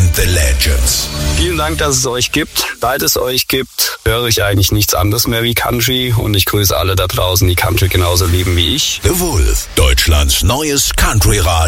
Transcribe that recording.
and the Legends. Vielen Dank, dass es euch gibt. Seit es euch gibt, höre ich eigentlich nichts anderes mehr wie Country und ich grüße alle da draußen, die Country genauso lieben wie ich. The Wolf, Deutschlands neues Country-Radio.